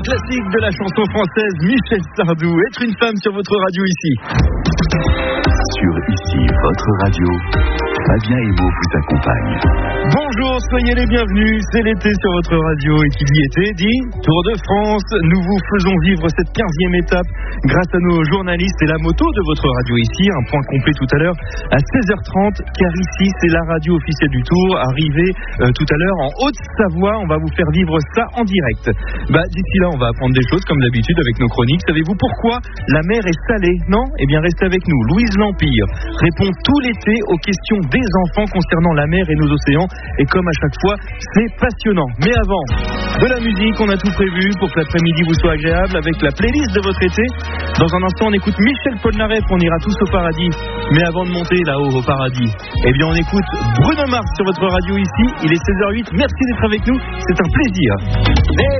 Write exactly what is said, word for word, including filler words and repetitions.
classique de la chanson française, Michel Sardou. Être une femme sur votre radio ici. Sur ici, votre radio, Fabien Emo vous accompagne. Bonjour, soyez les bienvenus, c'est l'été sur votre radio et qui dit été dit Tour de France. Nous vous faisons vivre cette quinzième étape grâce à nos journalistes et la moto de votre radio ici. Un point complet tout à l'heure à seize heures trente car ici c'est la radio officielle du Tour. Arrivé euh, tout à l'heure en Haute-Savoie, on va vous faire vivre ça en direct. Bah d'ici là on va apprendre des choses comme d'habitude avec nos chroniques. Savez-vous pourquoi la mer est salée? Non? Eh bien restez avec nous. Louise L'Empire répond tout l'été aux questions des enfants concernant la mer et nos océans. Et comme à chaque fois, c'est passionnant. Mais avant, de la musique, on a tout prévu pour que l'après-midi vous soit agréable avec la playlist de votre été. Dans un instant, on écoute Michel Polnareff, on ira tous au paradis. Mais avant de monter là-haut au paradis, eh bien on écoute Bruno Mars sur votre radio ici. Il est seize heures huit, merci d'être avec nous, c'est un plaisir.